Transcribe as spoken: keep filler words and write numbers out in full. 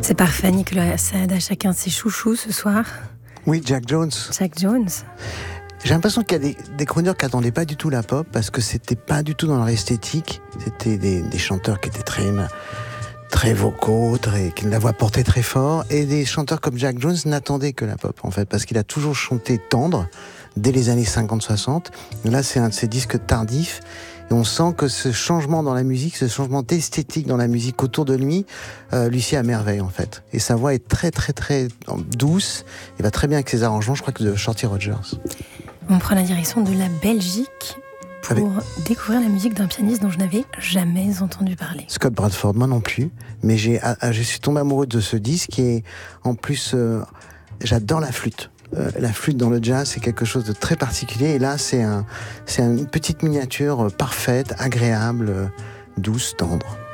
C'est parfait, Nicolas Sade, à chacun ses chouchous ce soir. Oui, Jack Jones. Jack Jones. J'ai l'impression qu'il y a des, des chroniqueurs qui n'attendaient pas du tout la pop, parce que c'était pas du tout dans leur esthétique. C'était des, des chanteurs qui étaient très, très vocaux, très, qui la voix portait très fort, et des chanteurs comme Jack Jones n'attendaient que la pop, en fait, parce qu'il a toujours chanté tendre, dès les années cinquante soixante. Là, c'est un de ses disques tardifs, et on sent que ce changement dans la musique, ce changement d'esthétique dans la musique autour de lui, euh, lui sied à merveille, en fait. Et sa voix est très, très, très douce, et va très bien avec ses arrangements, je crois que de Shorty Rogers. On prend la direction de la Belgique pour Avec... découvrir la musique d'un pianiste dont je n'avais jamais entendu parler. Scott Bradford, moi non plus, mais j'ai, ah, je suis tombé amoureux de ce disque, et en plus, euh, j'adore la flûte. Euh, la flûte dans le jazz, c'est quelque chose de très particulier, et là, c'est, un, c'est une petite miniature parfaite, agréable, douce, tendre.